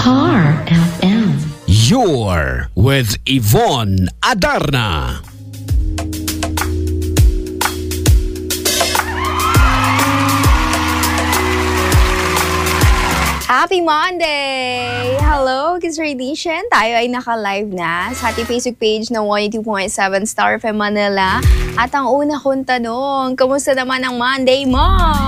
Star FM. You're with Yvonne Adarna. Happy Monday! Hello, Kids Radiation. Tayo ay naka-live na sa ating Facebook page ng 102.7 Star FM Manila. At ang una kong tanong, kamusta naman ang Monday mo?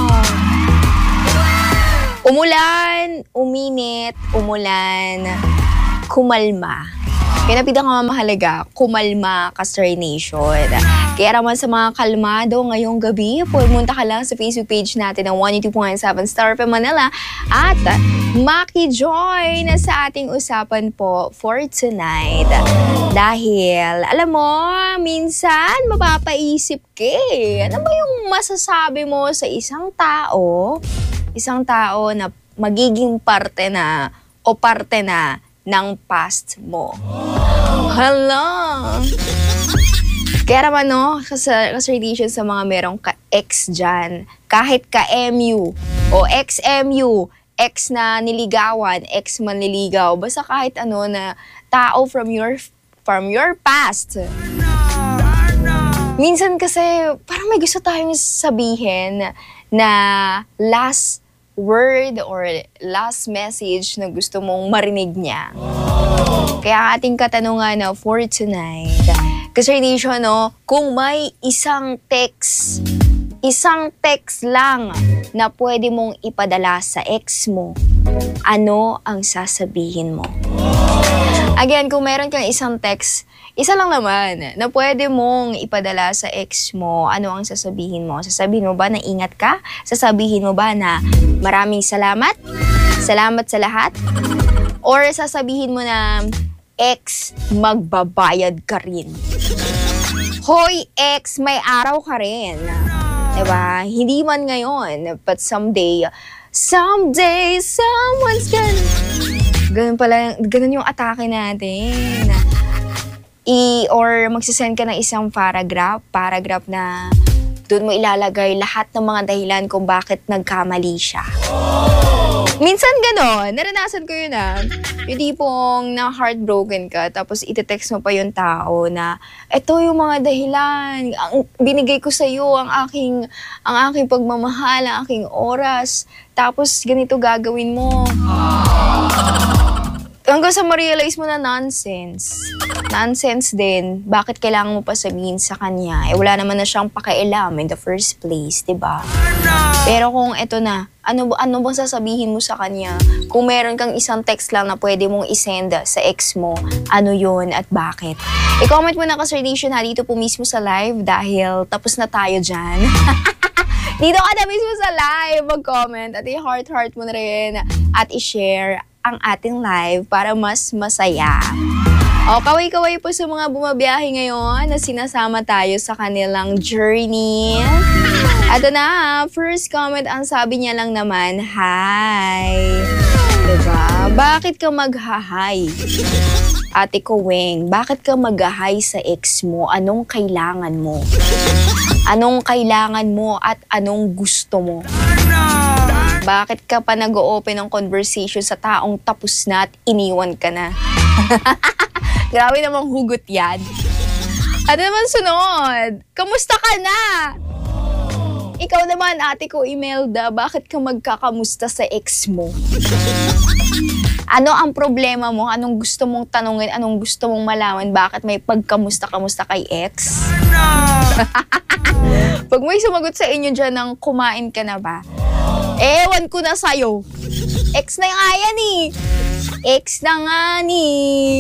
Umulan, uminit, umulan, kumalma. Kaya pinakamahalaga, kumalma ka, Star Nation. Kaya naman sa mga kalmado ngayong gabi, pumunta ka lang sa Facebook page natin ng 102.7 Star FM Manila at maki-join sa ating usapan po for tonight. Dahil, alam mo, minsan mapapaisip ka ano ba yung masasabi mo sa isang tao na magiging parte na o parte na ng past mo. Hala! Kaya naman no, ka-radiation sa mga merong ka-ex dyan, kahit ka-MU o ex-MU, ex na niligawan, ex manliligaw, basta kahit ano na tao from your past. Minsan kasi parang may gusto tayong sabihin na last word or last message na gusto mong marinig niya. Kaya ating katanungan na for tonight, kasi radiation, no, kung may isang text lang na pwede mong ipadala sa ex mo, ano ang sasabihin mo? Again, kung meron kang isang text, isa lang naman na pwede mong ipadala sa ex mo, ano ang sasabihin mo? Sasabihin mo ba na ingat ka? Sasabihin mo ba na maraming salamat? Salamat sa lahat? Or sasabihin mo na ex, magbabayad ka rin? Hoy, ex, may araw ka rin. Diba? Hindi man ngayon, but someday, someone's gonna... Ganun yung atake natin. Or magsisend ka ng isang paragraph na doon mo ilalagay lahat ng mga dahilan kung bakit nagkamali siya. Minsan gano'n, naranasan ko yun yung tipong na-heartbroken ka, tapos ite-text mo pa yung tao na, eto yung mga dahilan, binigay ko sa'yo ang aking pagmamahal, ang aking oras, tapos ganito gagawin mo. Hanggang sa ma-realize mo na nonsense. Nonsense din. Bakit kailangan mo pa sabihin sa kanya? Wala naman na siyang pakialam in the first place, diba? Pero kung eto na, ano bang sasabihin mo sa kanya? Kung meron kang isang text lang na pwede mong isend sa ex mo, ano yun at bakit? I-comment mo na ka-radiation dito po mismo sa live dahil tapos na tayo dyan. Dito ka na mismo sa live, mag-comment at i-heart mo na rin at i-share ang ating live para mas masaya. O, kaway-kaway po sa mga bumabiyahe ngayon na sinasama tayo sa kanilang journey. At na, first comment, ang sabi niya lang naman, hi. Diba? Bakit ka mag-hi? Ate Koweng, bakit ka mag-hi sa ex mo? Anong kailangan mo? Anong kailangan mo at anong gusto mo? Bakit ka pa nag-o-open ng conversation sa taong tapos na at iniwan ka na? Grabe namang hugot yan. Ano naman sunod? Kamusta ka na? Ikaw naman, ate ko, Imelda, bakit ka magkakamusta sa ex mo? Ano ang problema mo? Anong gusto mong tanungin? Anong gusto mong malaman? Bakit may pagkamusta-kamusta kay ex? Pag may sumagot sa inyo dyan ng kumain ka na ba? Ewan ko na sa'yo. Ex na nga yan eh. Ex na nga ni.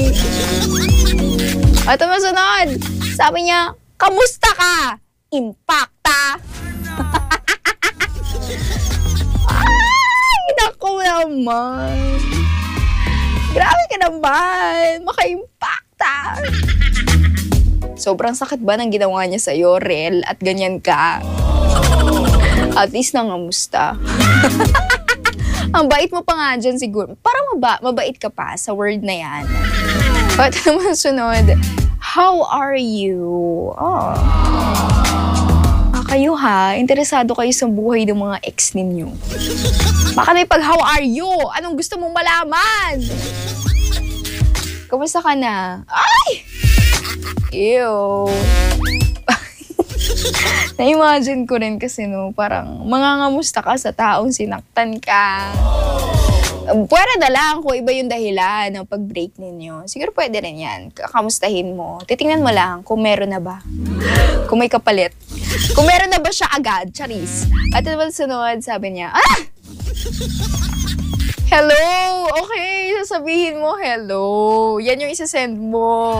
At masunod, sabi niya, kamusta ka? Impacta. Ay, naku naman. Grabe ka naman. Maka-impacta. Sobrang sakit ba ng ginawa niya sa'yo, Rel? At ganyan ka? At least nangamusta. Ang bait mo pa nga dyan siguro. Parang mabait ka pa sa word na yan. At naman sunod, how are you? Oh. kayo ha, interesado kayo sa buhay ng mga ex ninyo. Baka may how are you? Anong gusto mong malaman? Kamusta ka na? Ay! Ew. Na-imagine ko rin kasi no, parang mangangamusta ka sa taong sinaktan ka. Pwede na lang kung iba yung dahilan ng pag-break ninyo. Siguro pwede rin yan. Kakamustahin mo. Titingnan mo lang kung meron na ba. Kung may kapalit. Kung meron na ba siya agad. Charis. At naman sunod, sabi niya, hello! Okay, sasabihin mo, hello. Yan yung isasend mo.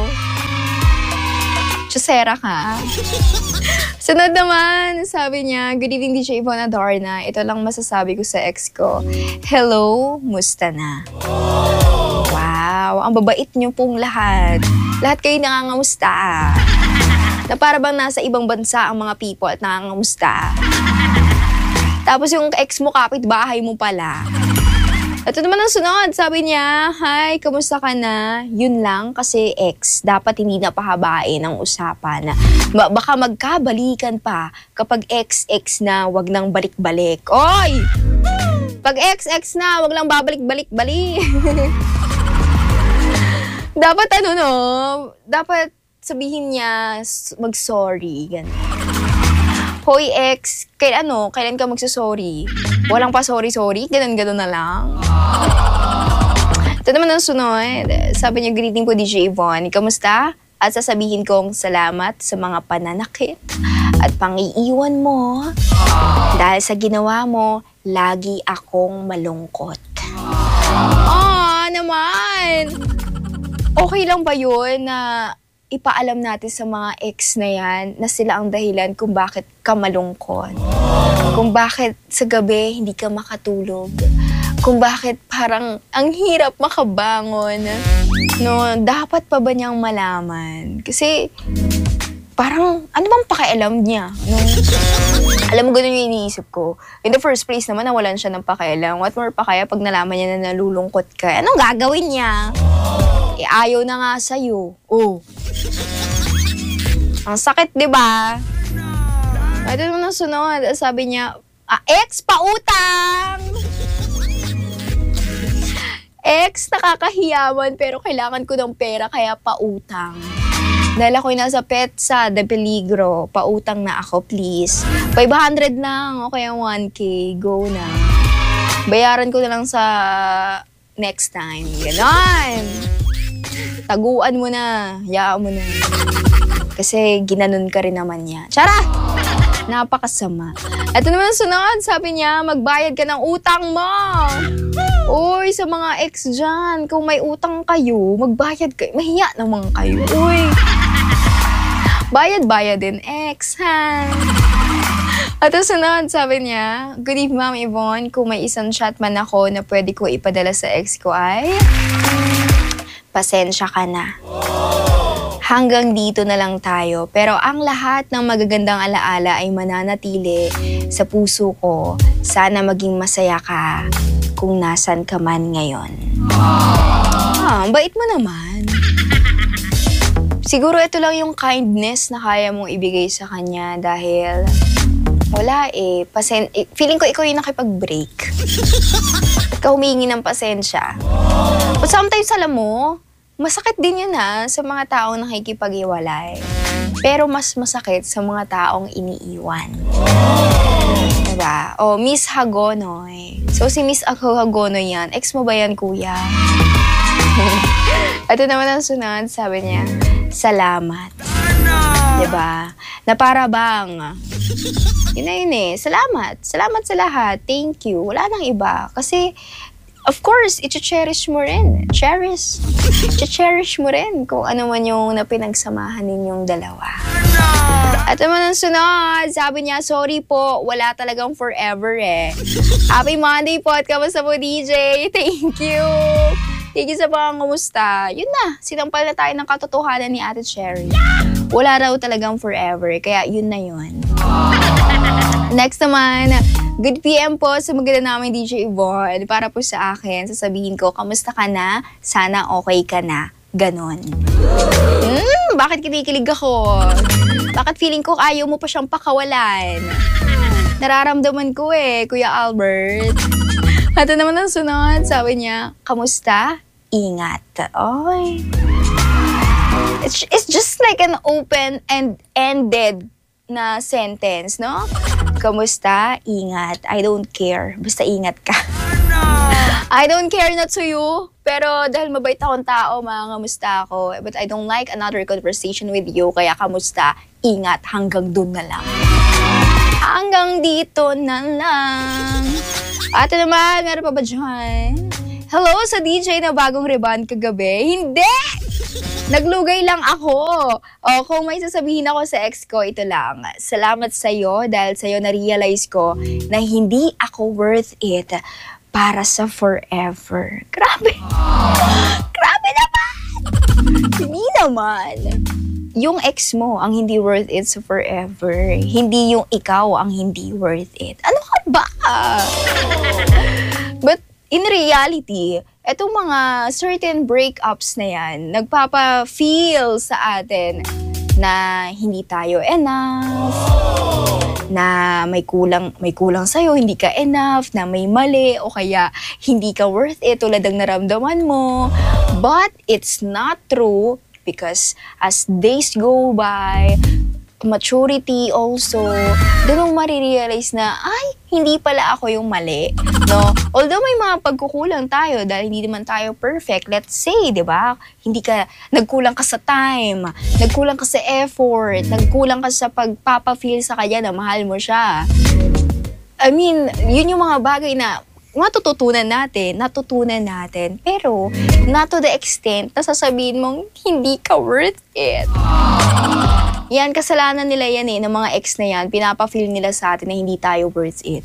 Chusera ka. Sunod naman, sabi niya, good evening DJ Yvonne Adarna. Ito lang masasabi ko sa ex ko. Hello, musta na? Wow, ang babait niyo pong lahat. Lahat kayo nangangamusta. Na para bang nasa ibang bansa ang mga people at nangangamusta. Tapos yung ex mo, kapitbahay mo pala. Ito naman ang sunod. Sabi niya, hi, kamusta ka na? Yun lang kasi ex, dapat hindi na pahabain ang usapan. Baka magkabalikan pa kapag ex-ex na, wag nang balik-balik. Oy! Pag ex-ex na, wag lang babalik-balik-balik. Dapat dapat sabihin niya mag-sorry. Ganun. Hoy ex, kailan ka magsasorry? Walang pa sorry-sorry? Ganun-ganun na lang. Ito naman ang sunod. Sabi niya, greeting po DJ Yvonne. Kamusta? At sasabihin kong salamat sa mga pananakit at pangiiwan mo. Dahil sa ginawa mo, lagi akong malungkot. Naman! Okay lang ba yun na ipaalam natin sa mga ex na yan na sila ang dahilan kung bakit ka malungkot? Kung bakit sa gabi hindi ka makatulog? Kung bakit parang ang hirap makabangon? No, dapat pa ba niyang malaman? Kasi parang ano bang pakialam niya? No? Alam mo, ganun yung iniisip ko. In the first place naman, nawalan siya ng pakialam. What more pa kaya pag nalaman niya na nalulungkot ka? Anong gagawin niya? Ayaw na nga sa'yo. Oh. Ang sakit, di ba? Ito naman ang sunod. Sabi niya, ex, pautang! Ex, nakakahiyaman pero kailangan ko ng pera kaya pautang. Dahil ako'y nasa PETSA de Peligro, pautang na ako please. 500 lang o kaya 1K, go na. Bayaran ko na lang sa next time. Ganon! Taguan mo na, hayaan mo na. Kasi ginanon ka rin naman niya. Tsara! Napakasama. Ito naman sunod, sabi niya, magbayad ka ng utang mo. Uy, sa mga ex dyan, kung may utang kayo, magbayad kayo. Mahiya naman kayo. Uy, bayad-bayad din, ex, ha? At sunod, sabi niya, good evening, Ma'am Yvonne. Kung may isang chat man ako na pwede ko ipadala sa ex ko ay, pasensya ka na. Hanggang dito na lang tayo. Pero ang lahat ng magagandang alaala ay mananatili sa puso ko. Sana maging masaya ka kung nasan ka man ngayon. Ang bait mo naman. Siguro ito lang yung kindness na kaya mong ibigay sa kanya dahil wala feeling ko ikaw yung nakipag-break. Ikaw humingi ng pasensya. But sometimes, alam mo, masakit din yun sa mga taong nakikipag-iwalay. Pero mas masakit sa mga taong iniiwan. Diba? Miss Hagonoy. So, si Miss Hagonoy yan. Ex mo ba yan, kuya? Ito naman ang sunod, sabi niya, salamat. Diba? Na para bang, yun salamat. Salamat sa lahat. Thank you. Wala nang iba. Kasi, of course, i-cherish mo rin. I-cherish mo rin kung ano man yung napinagsamahan ninyong dalawa. At naman ang sunod, sabi niya, sorry po, wala talagang forever Happy Monday po at kamusta po, DJ? Thank you. Thank you sa pangungumusta. Yun na, sinampal na tayo ng katotohanan ni Ate Cherry. Wala raw talagang forever, kaya yun na yun. Next naman, good PM po sa maganda namin DJ Yvonne. Para po sa akin, sasabihin ko, kamusta ka na? Sana okay ka na. Ganon. Bakit kinikilig ako? Bakit feeling ko ayaw mo pa siyang pakawalan? Nararamdaman ko Kuya Albert. At naman ang sunod, sabi niya, kamusta? Ingat. Oy. It's just like an open and ended na sentence, no? Kamusta? Ingat. I don't care. Basta ingat ka. I don't care not to you. Pero dahil mabait akong tao, kamusta ako. But I don't like another conversation with you. Kaya kamusta? Ingat. Hanggang dun na lang. Hanggang dito na lang. At naman, meron pa ba dyan? Hello sa DJ na bagong reban kagabi? Hindi! Naglugay lang ako. O, kung may sasabihin ako sa ex ko, ito lang. Salamat sa'yo dahil sa'yo na-realize ko na hindi ako worth it para sa forever. Grabe! Grabe naman! Hindi naman. Yung ex mo ang hindi worth it sa forever. Hindi yung ikaw ang hindi worth it. Ano ka ba? But in reality, etong mga certain breakups na yan, nagpapa-feel sa atin na hindi tayo enough, na may kulang sa'yo, hindi ka enough, na may mali, o kaya hindi ka worth it tulad ng naramdaman mo. But it's not true because as days go by, maturity also, doon mo marirealize na, ay, hindi pala ako yung mali, no? Although may mga pagkukulang tayo dahil hindi naman tayo perfect, let's say, di ba? Nagkulang ka sa time, nagkulang ka sa effort, nagkulang ka sa pagpapafeel sa kanya na mahal mo siya. I mean, yun yung mga bagay na natutunan natin, pero not to the extent na sasabihin mong hindi ka worth it. Yan, kasalanan nila yan ng mga ex na yan, pinapa-feel nila sa atin na hindi tayo worth it.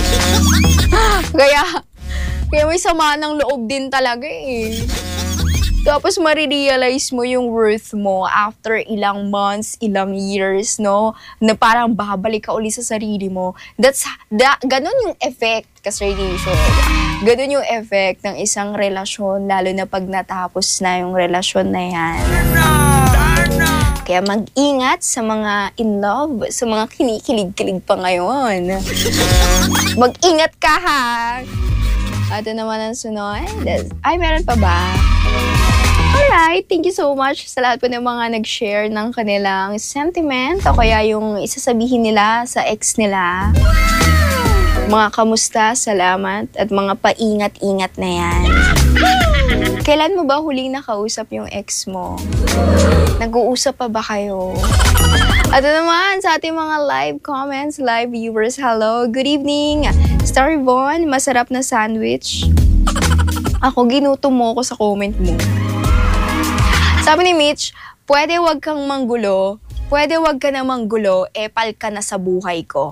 Kaya may sama ng loob din talaga Tapos marirealize mo yung worth mo after ilang months, ilang years, no? Na parang babalik ka uli sa sarili mo. Ganun yung effect kasi ganun yung effect ng isang relasyon, lalo na pag natapos na yung relasyon na yan. Kaya mag-ingat sa mga in love, sa mga kinikilig-kilig pa ngayon. Mag-ingat ka ha! At naman ang sunod. Ay, meron pa ba? Alright, thank you so much sa lahat po ng mga nag-share ng kanilang sentiment o kaya yung isasabihin nila sa ex nila. Mga kamusta, salamat, at mga paingat-ingat na yan. Kailan mo ba huling nakausap yung ex mo? Nag-uusap pa ba kayo? At naman sa ating mga live comments, live viewers, hello, good evening. Starvon, masarap na sandwich. Ako, ginutom mo ko sa comment mo. Sabi ni Mitch, pwede wag kang manggulo, pwede wag ka na manggulo, epal ka na sa buhay ko.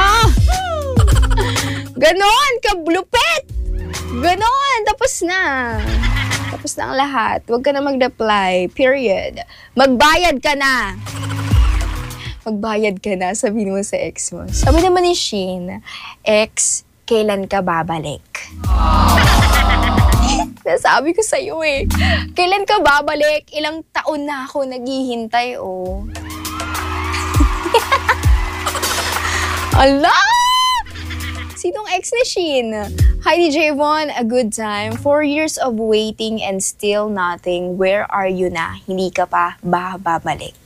Ganon, kablupet! Ganon, tapos na. Tapos na ang lahat. Huwag ka na mag-reply, period. Magbayad ka na. Magbayad ka na, sabihin mo sa ex mo. Sabi naman ni Shin, ex, kailan ka babalik? Nasabi ko sa'yo kailan ka babalik? Ilang taon na ako naghihintay, Ala! Sinong ex ni Shin? Hi, DJ Von, a good time. 4 years of waiting and still nothing. Where are you na? Hindi ka pa babalik.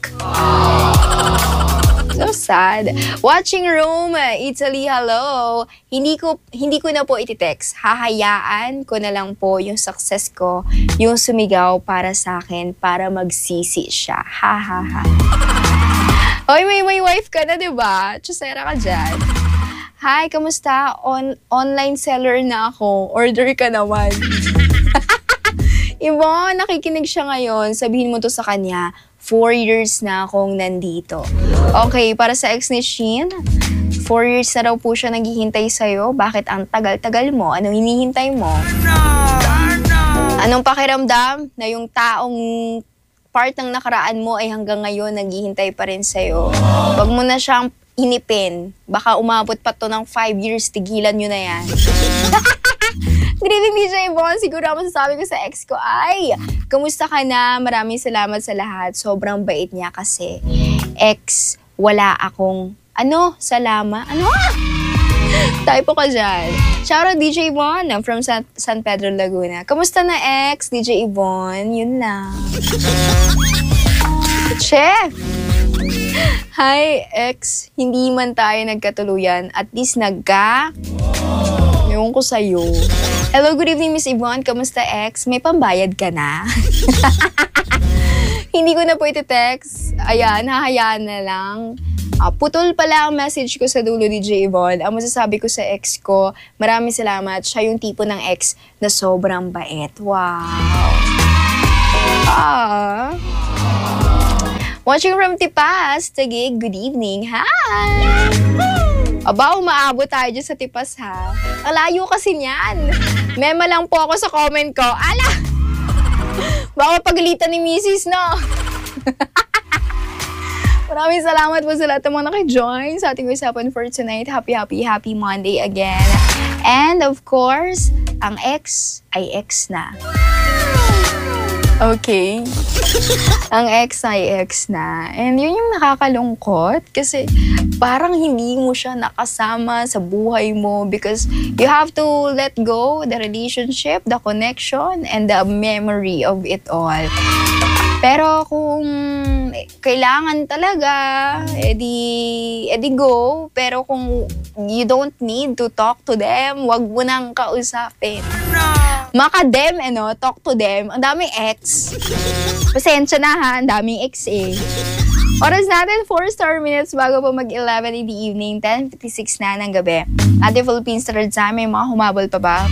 So sad. Watching Rome, Italy, hello. Hindi ko na po iti-text. Hahayaan ko na lang po yung success ko, yung sumigaw para sa akin, para magsisi siya. Ha ha ha. Oy, may wife ka na, diba? Chusera ka dyan. Hi, kamusta? Online seller na ako. Order ka naman. Yvonne, nakikinig siya ngayon. Sabihin mo to sa kanya. 4 years na akong nandito. Okay, para sa ex ni Shin, 4 years na daw po siya naghihintay sa'yo. Bakit ang tagal-tagal mo? Anong hinihintay mo? Anong pakiramdam na yung taong part ng nakaraan mo ay hanggang ngayon naghihintay pa rin sa'yo? Huwag mo na siyang inipin. Baka umabot pa to ng 5 years, tigilan nyo na yan. Good evening, DJ Von. Siguro ang masasabi ko sa ex ko ay, kamusta ka na? Maraming salamat sa lahat. Sobrang bait niya kasi. Ex, wala akong, salama? Typo ka dyan. Shoutout DJ Yvonne from San Pedro, Laguna. Kamusta na ex, DJ Yvonne? Yun lang. Chef! Hi, ex. Hindi man tayo nagkatuluyan. At least Ewan ko sa'yo. Hello, good evening, Miss Yvonne. Kamusta, ex? May pambayad ka na? Hindi ko na po iti-text. Ayan, hahayaan na lang. Putol pala ang message ko sa dulo, DJ Yvonne. Ang masasabi ko sa ex ko, maraming salamat. Siya yung tipo ng ex na sobrang bait. Wow. Watching from Tipas, Taguig, good evening. Hi! Aba, umaabot tayo dyan sa Tipas, ha? Alayo kasi niyan. Mema lang po ako sa comment ko. Ala! Baka pagalitan ni Mrs., no? Maraming salamat po sa lahat ng mga naki-join sa ating usapan for tonight. Happy Monday again. And of course, ang ex ay ex na. Okay? Ang ex ay ex na. And yun yung nakakalungkot kasi parang hindi mo siya nakasama sa buhay mo because you have to let go the relationship, the connection, and the memory of it all. Pero kung kailangan talaga, edi go. Pero kung you don't need to talk to them, wag mo nang kausapin. Maka-them, talk to them. Ang daming ex. Pasensya na ha, ang daming ex eh. Oras natin, 4 minutes bago pa mag-11 in the evening, 10:56 na ng gabi. Ating Philippine Standard Time, may mga humabol pa ba?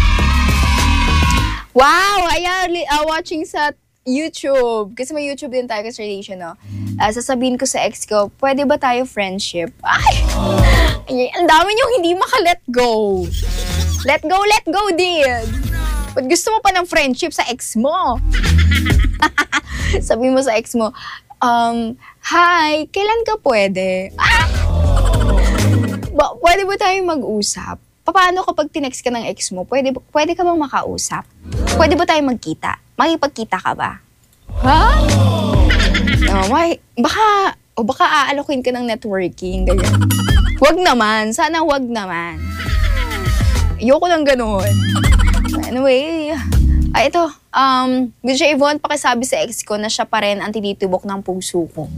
Wow! Ayan, watching sa YouTube. Kasi may YouTube din tayo kasi relation, no? Sasabihin ko sa ex ko, pwede ba tayo friendship? Ay! Ang dami niyong hindi maka-let go. Let go din. Ba't gusto mo pa ng friendship sa ex mo? Sabi mo sa ex mo, hi, kailan ka pwede? Pwede ba tayo mag-usap? Paano kapag tinext ka ng ex mo, pwede ka bang makausap? Pwede ba tayo magkita? Makipagkita ka ba? Ha? Baka aalokin ka ng networking, ganyan. Wag naman. Sana wag naman. Ayoko lang ganoon. Anyway, ito. DJ Yvonne, pakisabi sa ex ko na siya pa rin ang tinitibok ng puso ko.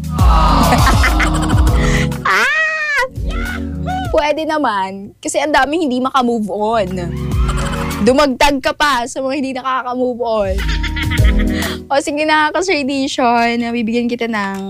Pwede naman. Kasi ang daming hindi makamove on. Dumagdag ka pa sa mga hindi nakaka-move on. O sige na, ka-radiation, bibigyan kita ng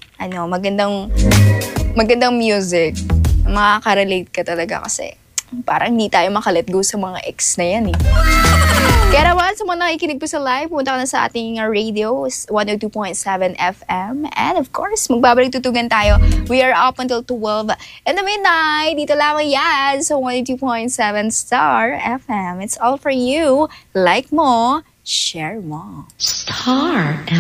magandang music. Makaka-relate ka talaga kasi parang hindi tayo makalet go sa mga ex na yan eh. Kaya naman, sa mga nakikinig po sa live, punta ka na sa ating radio, 102.7 FM. And of course, magbabalik tutugan tayo. We are up until 12 in the midnight. Dito lamang yan sa 102.7 Star FM. It's all for you. Like mo, share mo. Star